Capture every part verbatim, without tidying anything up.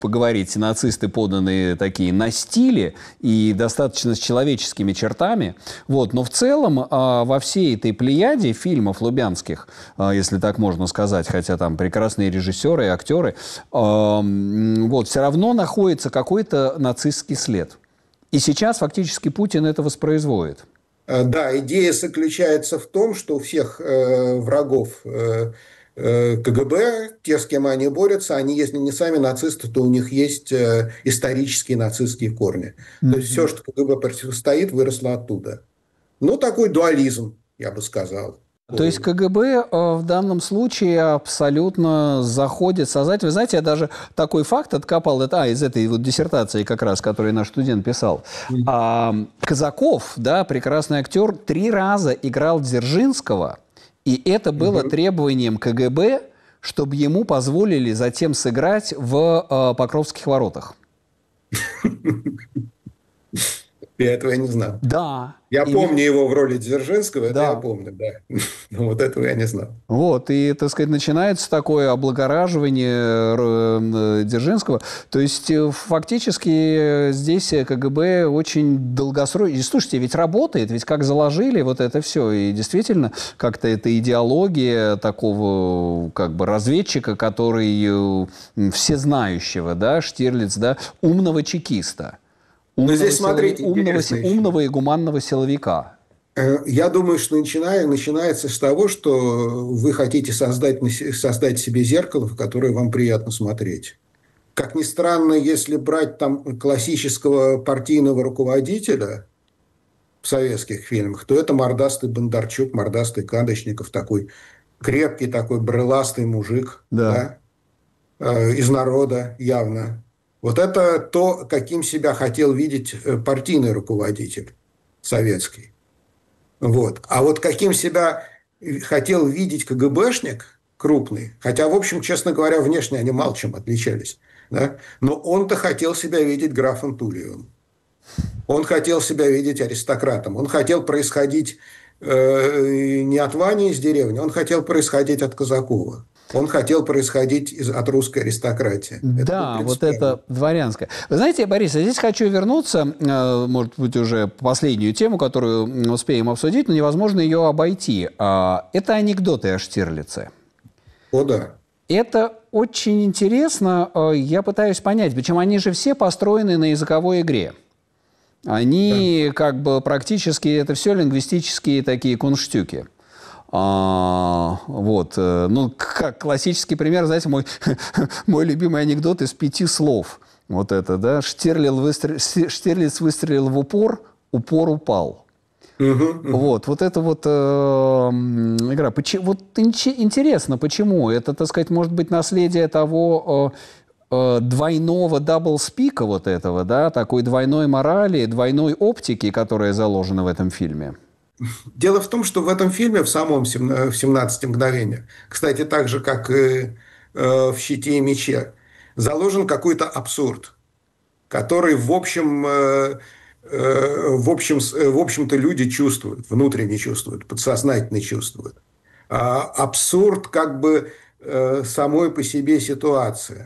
поговорить, нацисты поданы такие на стиле и достаточно с человеческими чертами. Вот. Но в целом а, во всей этой плеяде фильмов лубянских, а, если так можно сказать, хотя там прекрасные режиссеры и актеры, а, вот, все равно находится какой-то нацистский след. И сейчас фактически Путин это воспроизводит. Да, идея заключается в том, что у всех э, врагов э, КГБ, те, с кем они борются, они, если не сами нацисты, то у них есть э, исторические нацистские корни. Mm-hmm. То есть все, что КГБ противостоит, выросло оттуда. Ну, такой дуализм, я бы сказал. То есть КГБ э, в данном случае абсолютно заходит создать. Вы знаете, я даже такой факт откопал, это, а, из этой вот диссертации как раз, которую наш студент писал. Mm-hmm. А, Казаков, да, прекрасный актер, три раза играл Дзержинского. И это было угу. требованием КГБ, чтобы ему позволили затем сыграть в э, Покровских воротах. Я этого не знал. Да. Я и... помню его в роли Дзержинского, это да. я помню, да. Но вот этого я не знал. Вот, и, так сказать, начинается такое облагораживание Дзержинского. То есть, фактически, здесь КГБ очень долгосрочно... И, слушайте, ведь работает, ведь как заложили вот это все. И действительно, как-то это идеология такого, как бы, разведчика, который всезнающего, да, Штирлиц, да, умного чекиста. Умного, здесь, смотрите, умного, умного и гуманного силовика. Я думаю, что начиная, начинается с того, что вы хотите создать, создать себе зеркало, в которое вам приятно смотреть. Как ни странно, если брать там классического партийного руководителя в советских фильмах, то это мордастый Бондарчук, мордастый Кадочников, такой крепкий, такой брыластый мужик, да. Да, из народа явно. Вот это то, каким себя хотел видеть партийный руководитель советский. Вот. А вот каким себя хотел видеть КГБшник крупный, хотя, в общем, честно говоря, внешне они мало чем отличались, да? Но он-то хотел себя видеть графом Тулиевым. Он хотел себя видеть аристократом. Он хотел происходить э, не от Вани из деревни, он хотел происходить от Казакова. Он хотел происходить из, от русской аристократии. Да, это, вот это дворянское. Вы знаете, Борис, я здесь хочу вернуться, может быть, уже последнюю тему, которую успеем обсудить, но невозможно ее обойти. Это анекдоты о Штирлице. О, да. Это очень интересно. Я пытаюсь понять, почему они же все построены на языковой игре. Они да. как бы практически, это все лингвистические такие кунштюки. А, вот, ну, как классический пример, знаете, мой, мой любимый анекдот из пяти слов. Вот это, да, Штирлиц выстрел, Штирлиц выстрелил в упор, упор упал. Uh-huh, uh-huh. Вот, вот это вот э, игра. Почему, вот интересно, почему? Это, так сказать, может быть наследие того э, э, двойного даблспика вот этого, да, такой двойной морали, двойной оптики, которая заложена в этом фильме. Дело в том, что в этом фильме, в самом в «семнадцати мгновениях», кстати, так же, как и в «Щите и мече», заложен какой-то абсурд, который, в общем, в общем, в общем-то, люди чувствуют, внутренне чувствуют, подсознательно чувствуют. Абсурд как бы самой по себе ситуации.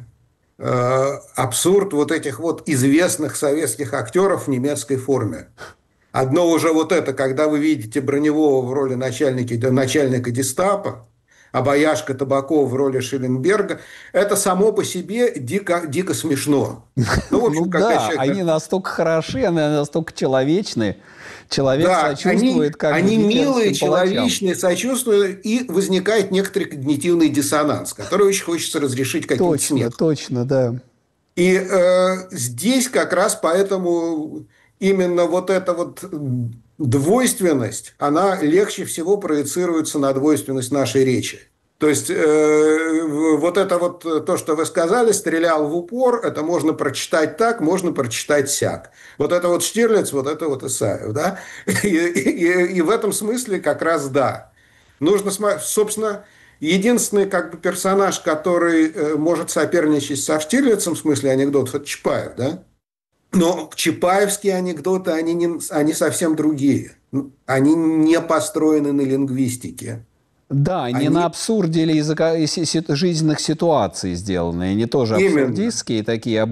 Абсурд вот этих вот известных советских актеров в немецкой форме. Одно уже вот это, когда вы видите Броневого в роли начальника, начальника гестапо, а Бояшка Табакова в роли Шелленберга, это само по себе дико, дико смешно. Ну, в общем, ну да, человек... они настолько хороши, они настолько человечны. Человек да, сочувствует, они, как они милые, человечные, сочувствуют, и возникает некоторый когнитивный диссонанс, который очень хочется разрешить каким-то смехом. Точно, точно, да. И э, здесь как раз поэтому... Именно вот эта вот двойственность, она легче всего проецируется на двойственность нашей речи. То есть, э, вот это вот то, что вы сказали, стрелял в упор, это можно прочитать так, можно прочитать сяк. Вот это вот Штирлиц, вот это вот Исаев, да? И, и, и в этом смысле как раз да. Нужно смотреть, собственно, единственный как бы персонаж, который э, может соперничать со Штирлицем в смысле анекдотов, это Чапаев, да? Но чапаевские анекдоты, они, не, они совсем другие. Они не построены на лингвистике. Да, не они... на абсурде или языка... жизненных ситуаций сделаны. Они тоже абсурдистские такие.